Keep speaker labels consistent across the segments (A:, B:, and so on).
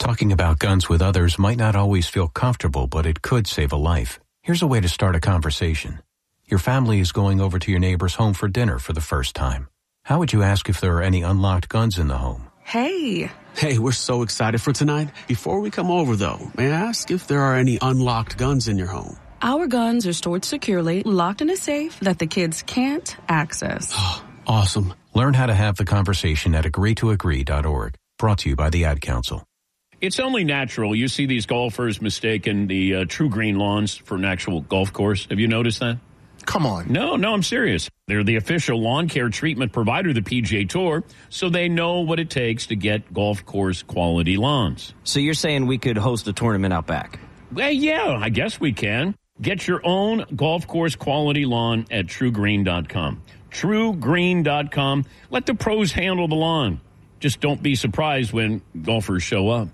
A: Talking about guns with others might not always feel comfortable, but it could save a life. Here's a way to start a conversation. Your family is going over to your neighbor's home for dinner for the first time. How would you ask if there are any unlocked guns in the home?
B: Hey,
C: we're so excited for tonight. Before we come over, though, may I ask if there are any unlocked guns in your home?
B: our guns are stored securely, locked in a safe that the kids can't access.
C: Awesome.
A: Learn how to have the conversation at agreetoagree.org. Brought to you by the Ad Council.
D: It's only natural. You see these golfers mistaking the True Green lawns for an actual golf course. Have you noticed that?
E: Come on.
D: No, I'm serious. They're the official lawn care treatment provider of the PGA Tour, so they know what it takes to get golf course quality lawns.
F: So you're saying we could host a tournament out back?
D: Well, yeah, I guess we can. Get your own golf course quality lawn at TrueGreen.com. TrueGreen.com. Let the pros handle the lawn. Just don't be surprised when golfers show up.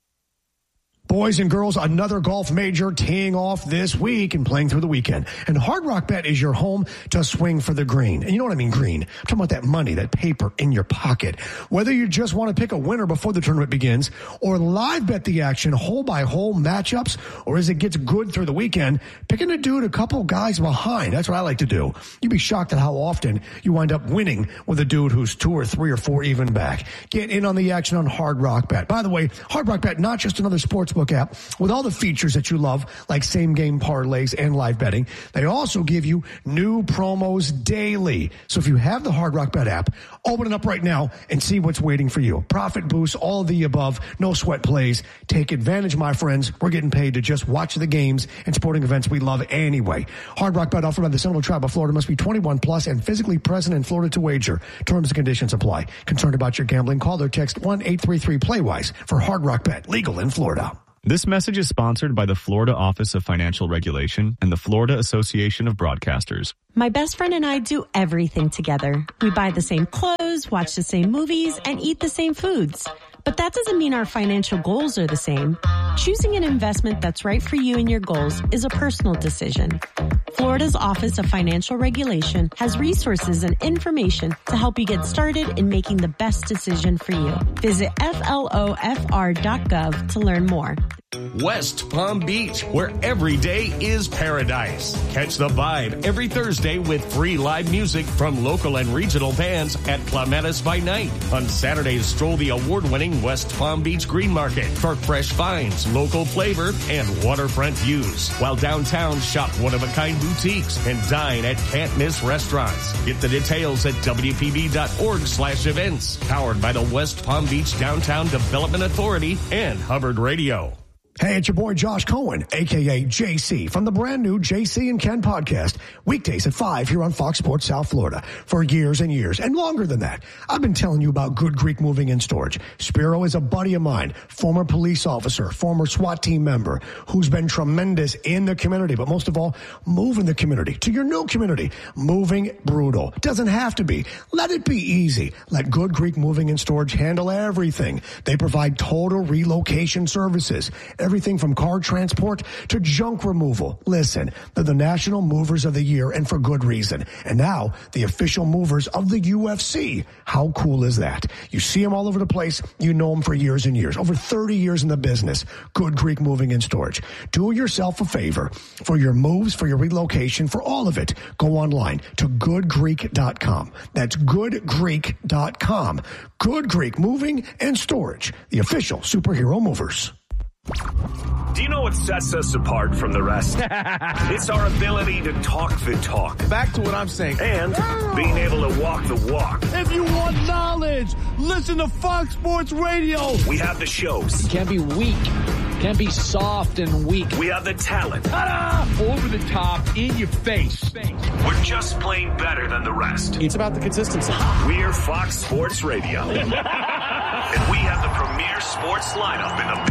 E: Boys and girls, another golf major teeing off this week and playing through the weekend. And Hard Rock Bet is your home to swing for the green. And you know what I mean, green. I'm talking about that money, that paper in your pocket. Whether you just want to pick a winner before the tournament begins or live bet the action hole-by-hole matchups, or as it gets good through the weekend, picking a dude a couple guys behind. That's what I like to do. You'd be shocked at how often you wind up winning with a dude who's 2 or 3 or 4 even back. Get in on the action on Hard Rock Bet. By the way, Hard Rock Bet, not just another sportsbook app with all the features that you love, like same-game parlays and live betting. They also give you new promos daily. So if you have the Hard Rock Bet app, open it up right now and see what's waiting for you. Profit boosts, all of the above, no sweat plays. Take advantage, my friends. We're getting paid to just watch the games and sporting events we love anyway. Hard Rock Bet offered by the Seminole Tribe of Florida must be 21 plus and physically present in Florida to wager. Terms and conditions apply. Concerned about your gambling? Call or text 1-833-PLAY-WISE for Hard Rock Bet. Legal in Florida.
G: This message is sponsored by the Florida Office of Financial Regulation and the Florida Association of Broadcasters.
H: My best friend and I do everything together. We buy the same clothes, watch the same movies, and eat the same foods. But that doesn't mean our financial goals are the same. Choosing an investment that's right for you and your goals is a personal decision. Florida's Office of Financial Regulation has resources and information to help you get started in making the best decision for you. Visit flofr.gov to learn more.
I: West Palm Beach, where every day is paradise. Catch the vibe every Thursday with free live music from local and regional bands at Clematis by Night. On Saturdays, stroll the award-winning West Palm Beach Green Market for fresh finds, local flavor, and waterfront views. While downtown, shop one-of-a-kind boutiques and dine at can't-miss restaurants. Get the details at WPB.org/events. Powered by the West Palm Beach Downtown Development Authority and Hubbard Radio.
E: Hey, it's your boy Josh Cohen, a.k.a. JC, from the brand new JC and Ken podcast, weekdays at 5 here on Fox Sports South Florida. For years and years, and longer than that, I've been telling you about Good Greek Moving and Storage. Spiro is a buddy of mine, former police officer, former SWAT team member, who's been tremendous in the community, but most of all, moving the community to your new community. Moving brutal. Doesn't have to be. Let it be easy. Let Good Greek Moving and Storage handle everything. They provide total relocation services. Everything from car transport to junk removal. Listen, they're the National Movers of the Year, and for good reason. And now, the official movers of the UFC. How cool is that? You see them all over the place. You know them for years and years. Over 30 years in the business. Good Greek Moving and Storage. Do yourself a favor. For your moves, for your relocation, for all of it, go online to goodgreek.com. That's goodgreek.com. Good Greek Moving and Storage. The official superhero movers.
J: Do you know what sets us apart from the rest? It's our ability to talk the talk.
K: Back to what I'm saying.
J: And being able to walk the walk.
K: If you want knowledge, listen to Fox Sports Radio.
J: We have the shows.
L: You can't be weak. Can't be soft and weak.
J: We have the talent.
L: Ta-da! Over the top, in your face.
J: We're just plain better than the rest.
K: It's about the consistency.
J: We're Fox Sports Radio. And we have the premier sports lineup in the